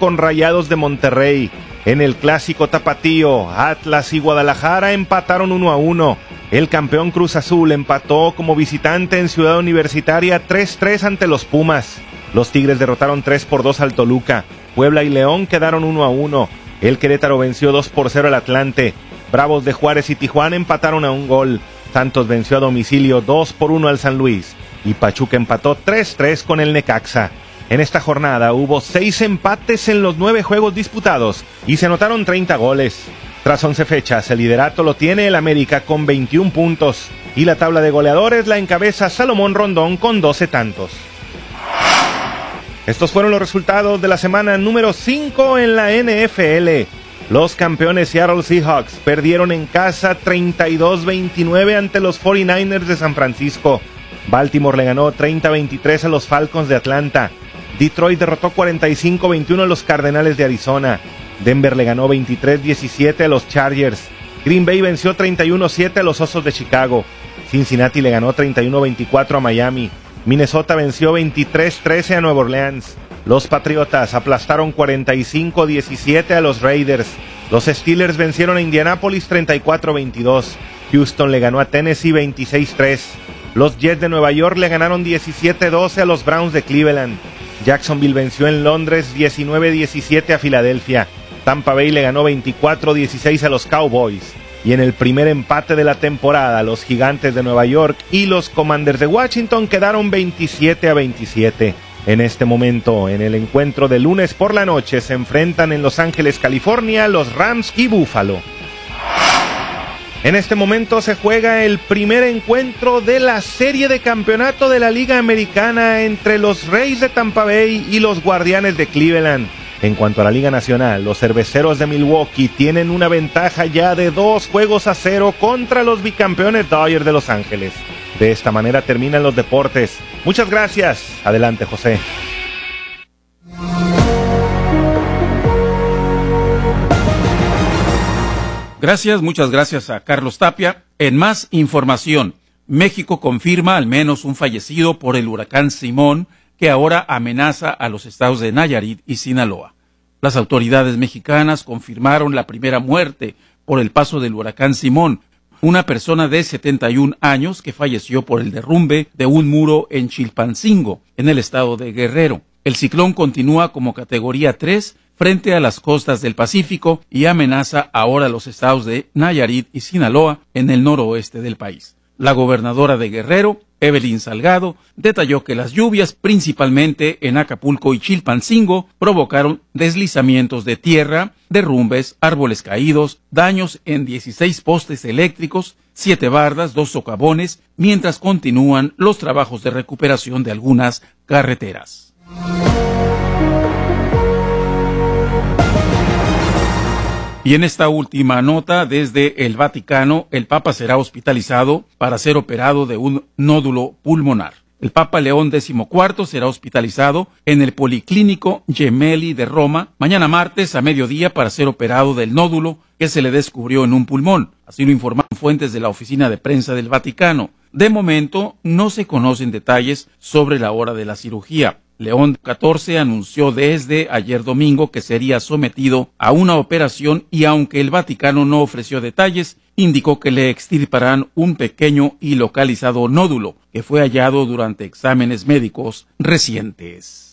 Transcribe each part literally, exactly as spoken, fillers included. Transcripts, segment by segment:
con Rayados de Monterrey. En el clásico tapatío, Atlas y Guadalajara empataron uno a uno. El campeón Cruz Azul empató como visitante en Ciudad Universitaria tres tres ante los Pumas. Los Tigres derrotaron tres por dos al Toluca. Puebla y León quedaron uno a uno. El Querétaro venció dos por cero al Atlante. Bravos de Juárez y Tijuana empataron a un gol. Santos venció a domicilio dos por uno al San Luis. Y Pachuca empató tres tres con el Necaxa. En esta jornada hubo seis empates en los nueve juegos disputados y se anotaron treinta goles. Tras once fechas, el liderato lo tiene el América con veintiún puntos y la tabla de goleadores la encabeza Salomón Rondón con doce tantos. Estos fueron los resultados de la semana número cinco en la N F L. Los campeones Seattle Seahawks perdieron en casa treinta y dos veintinueve ante los cuarenta y nueve ers de San Francisco. Baltimore le ganó treinta a veintitrés a los Falcons de Atlanta. Detroit derrotó cuarenta y cinco veintiuno a los Cardenales de Arizona. Denver le ganó veintitrés diecisiete a los Chargers. Green Bay venció treinta y uno siete a los Osos de Chicago. Cincinnati le ganó treinta y uno veinticuatro a Miami. Minnesota venció veintitrés trece a Nueva Orleans. Los Patriotas aplastaron cuarenta y cinco diecisiete a los Raiders. Los Steelers vencieron a Indianapolis treinta y cuatro veintidós. Houston le ganó a Tennessee veintiséis tres. Los Jets de Nueva York le ganaron diecisiete doce a los Browns de Cleveland. Jacksonville venció en Londres diecinueve diecisiete a Filadelfia. Tampa Bay le ganó veinticuatro dieciséis a los Cowboys. Y en el primer empate de la temporada, los Gigantes de Nueva York y los Commanders de Washington quedaron veintisiete a veintisiete. En este momento, en el encuentro de lunes por la noche, se enfrentan en Los Ángeles, California, los Rams y Buffalo. En este momento se juega el primer encuentro de la serie de campeonato de la Liga Americana entre los Rays de Tampa Bay y los Guardianes de Cleveland. En cuanto a la Liga Nacional, los Cerveceros de Milwaukee tienen una ventaja ya de dos juegos a cero contra los bicampeones Dodgers de Los Ángeles. De esta manera terminan los deportes. Muchas gracias. Adelante, José. Gracias, muchas gracias a Carlos Tapia. En más información, México confirma al menos un fallecido por el huracán Simón, que ahora amenaza a los estados de Nayarit y Sinaloa. Las autoridades mexicanas confirmaron la primera muerte por el paso del huracán Simón, una persona de setenta y un años que falleció por el derrumbe de un muro en Chilpancingo, en el estado de Guerrero. El ciclón continúa como categoría tres frente a las costas del Pacífico y amenaza ahora a los estados de Nayarit y Sinaloa en el noroeste del país. La gobernadora de Guerrero, Evelyn Salgado, detalló que las lluvias, principalmente en Acapulco y Chilpancingo, provocaron deslizamientos de tierra, derrumbes, árboles caídos, daños en dieciséis postes eléctricos, siete bardas, dos socavones, mientras continúan los trabajos de recuperación de algunas carreteras. Y en esta última nota, desde el Vaticano, el Papa será hospitalizado para ser operado de un nódulo pulmonar. El Papa León decimocuarto será hospitalizado en el Policlínico Gemelli de Roma mañana martes a mediodía para ser operado del nódulo que se le descubrió en un pulmón. Así lo informaron fuentes de la oficina de prensa del Vaticano. De momento, no se conocen detalles sobre la hora de la cirugía. León catorce anunció desde ayer domingo que sería sometido a una operación y aunque el Vaticano no ofreció detalles, indicó que le extirparán un pequeño y localizado nódulo que fue hallado durante exámenes médicos recientes.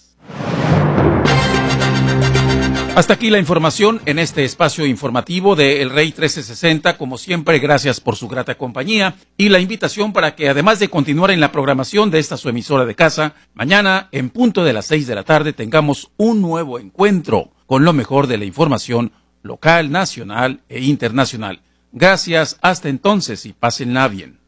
Hasta aquí la información en este espacio informativo de El Rey trece sesenta. Como siempre, gracias por su grata compañía y la invitación para que, además de continuar en la programación de esta su emisora de casa, mañana, en punto de las seis de la tarde, tengamos un nuevo encuentro con lo mejor de la información local, nacional e internacional. Gracias, hasta entonces y pásenla bien.